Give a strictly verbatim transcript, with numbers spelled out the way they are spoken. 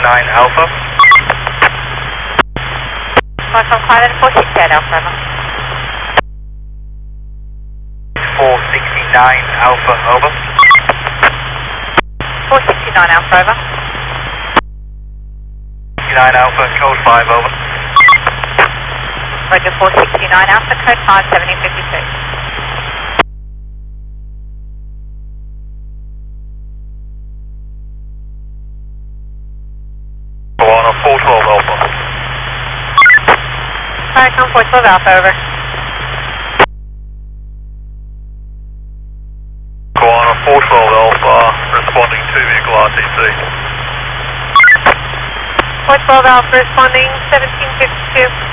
nine Alpha. Welcome, Climate four sixty-eight Alpha. four sixty-nine Alpha, over. four sixty-nine Alpha, over. nine Alpha, code five, over. Roger, four sixty-nine Alpha, code five, seventy fifty-two. Koana four twelve Alpha. Welcome, four twelve Alpha, over. Koana four twelve Alpha, responding to vehicle R T C. four twelve Alpha, responding, seventeen fifty-two.